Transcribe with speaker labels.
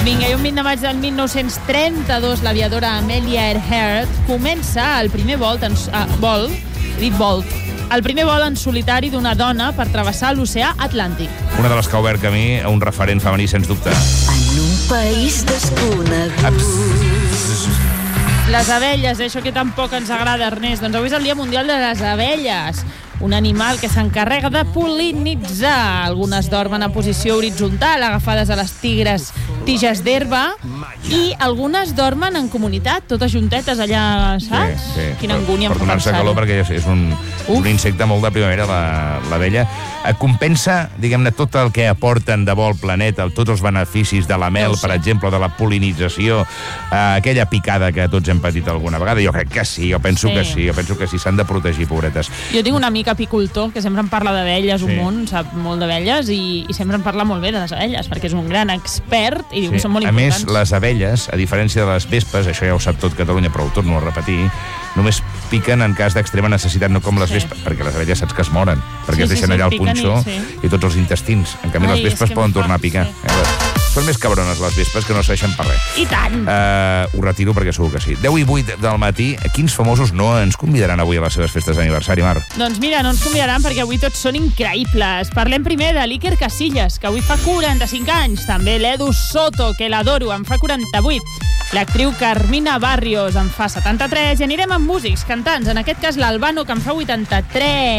Speaker 1: Vinga, i un 20 de maig del 1932, l'aviadora Amelia Earhart comença el primer vol en solitari d'una dona per travessar l'oceà Atlàntic.
Speaker 2: Una de les que ha obert camí a un referent femení, sens dubte.
Speaker 3: En un país desconegut.
Speaker 1: Les abelles, això que tampoc ens agrada, Ernest. Doncs avui és el Dia Mundial de les Abelles, un animal que s'encarrega de pol·linitzar. Algunes dormen en posició horitzontal, agafades a les tiges d'herba, i algunes dormen en comunitat, totes juntetes allà, saps?
Speaker 2: Sí.
Speaker 1: Quina angúnia
Speaker 2: per donar-se calor, perquè és un insecte molt de primavera, l'abella. Compensa, diguem-ne, tot el que aporten de bo al planeta, tots els beneficis de la mel, per exemple, de la pol·linització, aquella picada que tots hem patit alguna vegada. Jo crec que sí, jo penso que sí, s'han de protegir, pobretes.
Speaker 1: Jo tinc un amic apicultor que sempre em parla d'abelles un munt, sap molt d'abelles, i sempre em parla molt bé de les abelles, perquè és un gran expert i diu que són molt importants.
Speaker 2: A més, les abelles, a diferència de les vespes, això ja ho sap tot Catalunya, però ho torno a repetir, només piquen en cas d'extrema necessitat, no com les vespes, perquè les abelles saps que es moren, perquè es deixen allà el punxó i tots els intestins. En canvi, les vespes poden tornar a picar. Són més cabrones les vespes, que no serveixen per res.
Speaker 1: I tant!
Speaker 2: Ho retiro perquè segur que sí. 10 i 8 del matí, quins famosos no ens convidaran avui a les seves festes d'aniversari, Mar?
Speaker 1: Doncs mira, no ens convidaran perquè avui tots són increïbles. Parlem primer de l'Iker Casillas, que avui fa 45 anys. També l'Edu Soto, que l'adoro, en fa 48. L'actriu Carmina Barrios en fa 73. I anirem amb músics, cantants, en aquest cas l'Albano, que en fa 83.